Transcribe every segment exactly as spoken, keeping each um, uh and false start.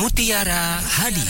Mutiara Hadis.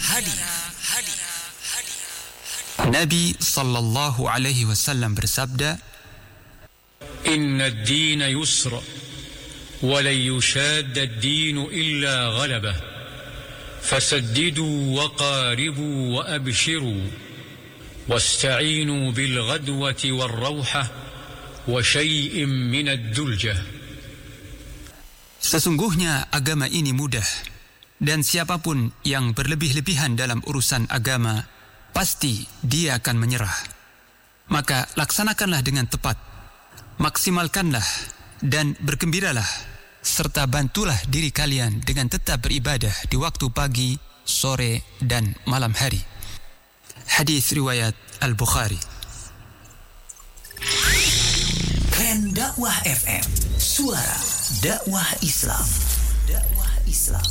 Nabi sallallahu alaihi wasallam bersabda, Inna ad-dina yusra wa lan yushadda ad-dinu illa ghalabah fasaddidu wa qaribu wa abshiru wasta'inu bil ghadwati war rawhah wa syai'in min ad-duljah. Sesungguhnya agama ini mudah, dan siapapun yang berlebih-lebihan dalam urusan agama, pasti dia akan menyerah. Maka laksanakanlah dengan tepat, maksimalkanlah dan bergembiralah, serta bantulah diri kalian dengan tetap beribadah di waktu pagi, sore, dan malam hari. Hadis riwayat Al-Bukhari. Keren Dakwah F M, suara dakwah Islam. Dakwah Islam.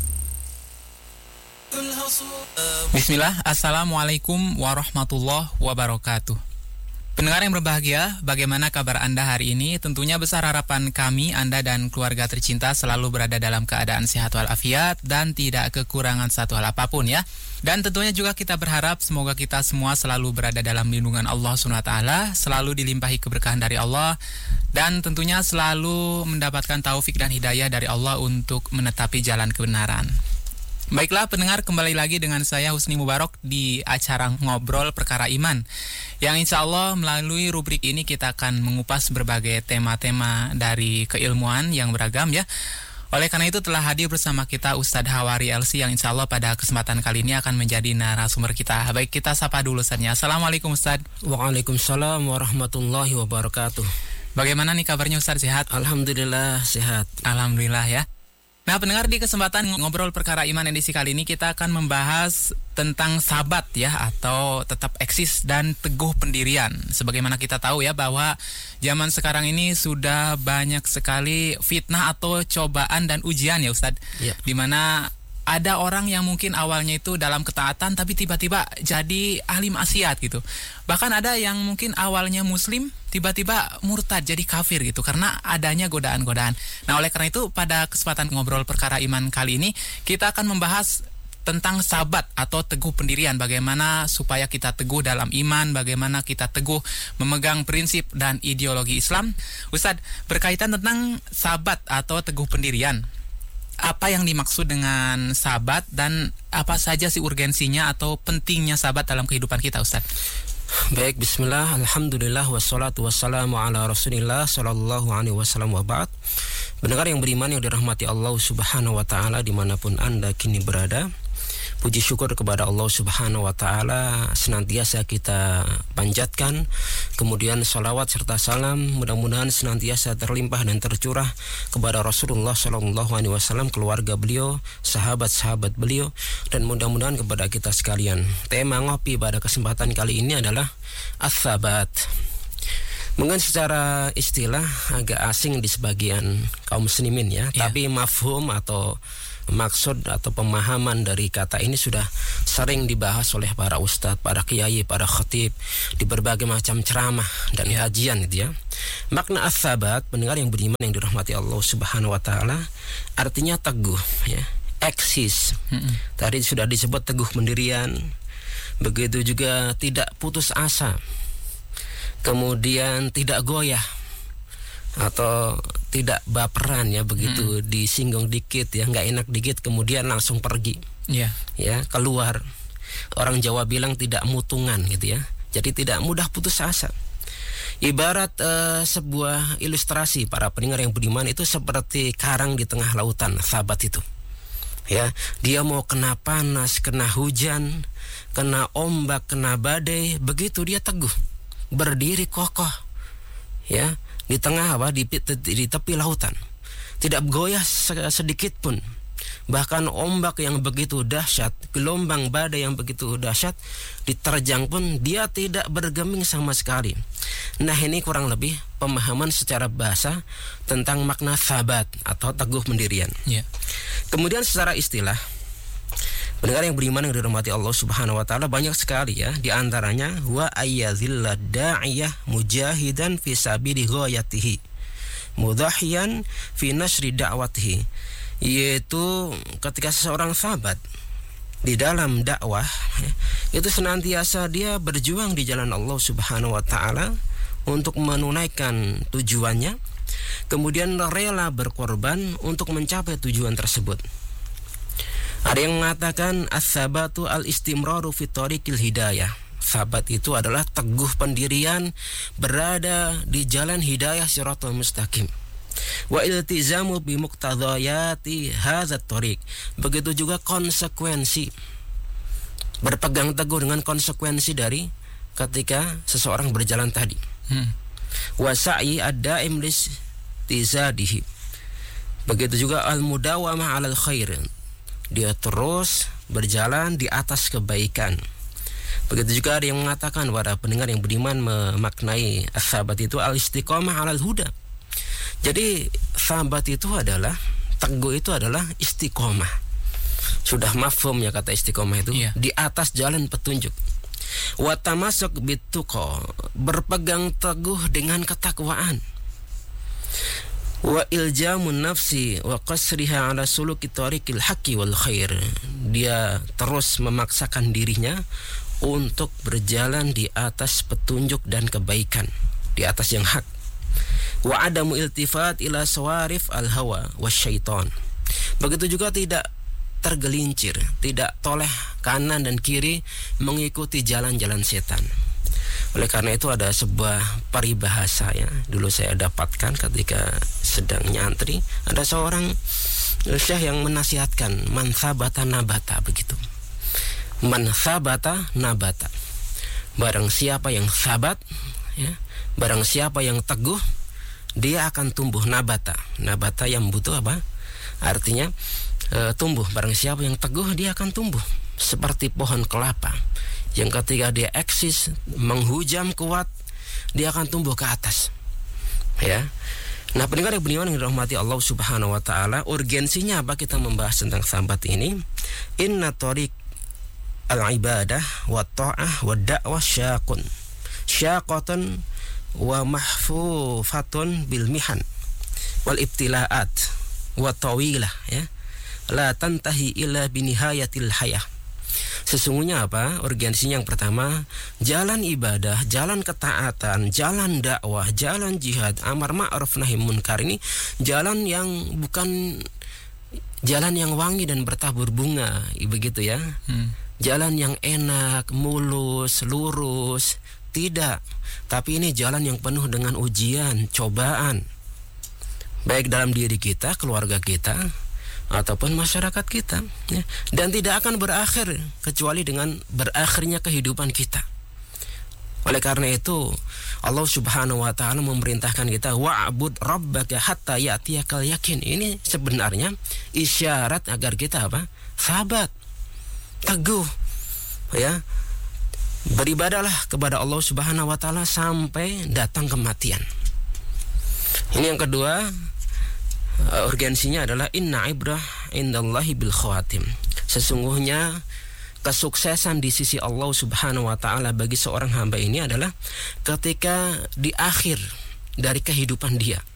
Bismillah, Assalamualaikum warahmatullahi wabarakatuh. Pendengar yang berbahagia, bagaimana kabar Anda hari ini? Tentunya besar harapan kami, Anda dan keluarga tercinta selalu berada dalam keadaan sehat walafiat dan tidak kekurangan satu hal apapun ya. Dan tentunya juga kita berharap semoga kita semua selalu berada dalam lindungan Allah subhanahu wa taala, selalu dilimpahi keberkahan dari Allah, dan tentunya selalu mendapatkan taufik dan hidayah dari Allah untuk menetapi jalan kebenaran. Baiklah pendengar, kembali lagi dengan saya Husni Mubarak di acara Ngobrol Perkara Iman, yang insya Allah melalui rubrik ini kita akan mengupas berbagai tema-tema dari keilmuan yang beragam ya. Oleh karena itu telah hadir bersama kita Ustadz Hawari L C yang insya Allah pada kesempatan kali ini akan menjadi narasumber kita. Baik, kita sapa dulu Ustadznya. Assalamualaikum Ustadz. Waalaikumsalam warahmatullahi wabarakatuh. Bagaimana nih kabarnya Ustadz, sehat? Alhamdulillah sehat. Alhamdulillah ya. Nah pendengar, di kesempatan Ngobrol Perkara Iman edisi kali ini kita akan membahas tentang sabat ya, atau tetap eksis dan teguh pendirian. Sebagaimana kita tahu ya bahwa zaman sekarang ini sudah banyak sekali fitnah atau cobaan dan ujian ya Ustadz ya. Dimana ada orang yang mungkin awalnya itu dalam ketaatan tapi tiba-tiba jadi ahli maksiat gitu. Bahkan ada yang mungkin awalnya muslim tiba-tiba murtad jadi kafir gitu karena adanya godaan-godaan. Nah oleh karena itu pada kesempatan Ngobrol Perkara Iman kali ini kita akan membahas tentang sabat atau teguh pendirian. Bagaimana supaya kita teguh dalam iman, bagaimana kita teguh memegang prinsip dan ideologi Islam. Ustadz, berkaitan tentang sabat atau teguh pendirian, apa yang dimaksud dengan sabat dan apa saja sih urgensinya atau pentingnya sabat dalam kehidupan kita Ustaz? Baik, bismillah, alhamdulillah, wassalatu wassalamu ala rasulillah sallallahu alaihi wasallam wa ba'd. Pendengar yang beriman yang dirahmati Allah subhanahu wa ta'ala dimanapun Anda kini berada, puji syukur kepada Allah subhanahu wa ta'ala senantiasa kita panjatkan. Kemudian salawat serta salam mudah-mudahan senantiasa terlimpah dan tercurah kepada Rasulullah sallallahu alaihi wasallam, keluarga beliau, sahabat-sahabat beliau, dan mudah-mudahan kepada kita sekalian. Tema ngopi pada kesempatan kali ini adalah as-sabat. Mungkin secara istilah agak asing di sebagian kaum muslimin ya, yeah. Tapi mafhum atau maksud atau pemahaman dari kata ini sudah sering dibahas oleh para ustadz, para kiai, para khatib di berbagai macam ceramah dan ya. kajian gitu ya. Makna as-sabat, pendengar yang beriman yang dirahmati Allah subhanahu wa ta'ala, artinya teguh ya, eksis. Mm-mm. Tadi sudah disebut teguh pendirian, begitu juga tidak putus asa, kemudian tidak goyah atau tidak baperan ya, begitu hmm. disinggung dikit ya, nggak enak dikit kemudian langsung pergi yeah. ya keluar. Orang Jawa bilang tidak mutungan gitu ya, jadi tidak mudah putus asa. Ibarat uh, sebuah ilustrasi para pendengar yang beriman itu seperti karang di tengah lautan. Sabat itu ya, dia mau kena panas, kena hujan, kena ombak, kena badai, begitu dia teguh berdiri kokoh ya di tengah apa di, di tepi lautan, tidak goyah sedikit pun. Bahkan ombak yang begitu dahsyat, gelombang badai yang begitu dahsyat diterjang pun dia tidak bergeming sama sekali. Nah ini kurang lebih pemahaman secara bahasa tentang makna sabat atau teguh pendirian. Yeah. Kemudian secara istilah, pendengar yang beriman yang dirahmati Allah subhanahu wa ta'ala, banyak sekali ya. Di antaranya wa ayyazilla da'iyah mujahidan fi sabili ghayatihi mudahiyan fi nasri da'watihi, yaitu ketika seseorang sahabat di dalam dakwah, itu senantiasa dia berjuang di jalan Allah Subhanahu wa taala untuk menunaikan tujuannya, kemudian rela berkorban untuk mencapai tujuan tersebut. Ada yang mengatakan as-sabatu al-istimraru fi thariqil hidayah. Sabat itu adalah teguh pendirian berada di jalan hidayah siratal mustaqim. Wa iltizamu bi muqtadayati hadzat thariq. Begitu juga konsekuensi, berpegang teguh dengan konsekuensi dari ketika seseorang berjalan tadi. Hmm. Wa sa'i ad-daim lis tizadihi. Begitu juga al-mudawamah 'alal khair. Dia terus berjalan di atas kebaikan. Begitu juga ada yang mengatakan, para pendengar yang beriman memaknai as-sabat itu al-istiqamah 'alal huda. Jadi sahabat itu adalah, teguh itu adalah istiqomah. Sudah mafhum ya kata istiqomah itu, yeah. Di atas jalan petunjuk. Wa tamasuk bituqa, berpegang teguh dengan ketakwaan. Wa iljamun nafsi wa qasriha ala suluki tariqil haqqi wal khair. Dia terus memaksakan dirinya untuk berjalan di atas petunjuk dan kebaikan, di atas yang hak. Wa adamu iltifat ila sawarif al-hawa wasyaitan. Begitu juga tidak tergelincir, tidak toleh kanan dan kiri mengikuti jalan-jalan setan. Oleh karena itu ada sebuah paribahasa ya, dulu saya dapatkan ketika sedang nyantri. Ada seorang syekh yang menasihatkan, man sabata nabata, begitu. Man sabata nabata. Barang siapa yang sabat ya, barang siapa yang teguh, dia akan tumbuh. Nabata, nabata yang butuh apa? Artinya e, tumbuh. Barang siapa yang teguh, dia akan tumbuh seperti pohon kelapa yang ketika dia eksis menghujam kuat, dia akan tumbuh ke atas. Ya. Nah, pendengar yang beriman yang dirahmati Allah Subhanahu wa taala, urgensinya apa kita membahas tentang sahabat ini? Inna tariq al-ibadah wa ta'ah wa da'wah syaqun. Syaqatun wa mahfufatun bil mihan wal ibtilaat wa tawilah ya, la tantahi illa binihayatil hayah. Sesungguhnya apa? Urgensinya yang pertama, jalan ibadah, jalan ketaatan, jalan dakwah, jalan jihad, amar ma'ruf nahi munkar ini jalan yang bukan jalan yang wangi dan bertabur bunga, begitu ya. Hmm. Jalan yang enak, mulus, lurus, tidak. Tapi ini jalan yang penuh dengan ujian, cobaan. Baik dalam diri kita, keluarga kita, ataupun masyarakat kita ya. Dan tidak akan berakhir kecuali dengan berakhirnya kehidupan kita. Oleh karena itu Allah Subhanahu wa ta'ala memerintahkan kita, wa'bud rabbaka hatta ya'tiyakal yakin. Ini sebenarnya isyarat agar kita apa? Sahabat, teguh ya, beribadahlah kepada Allah Subhanahu wa ta'ala sampai datang kematian. Ini yang kedua, urgensinya adalah inna ibrah indallahi bil khawatim. Sesungguhnya kesuksesan di sisi Allah Subhanahu wa ta'ala bagi seorang hamba ini adalah ketika di akhir dari kehidupan dia.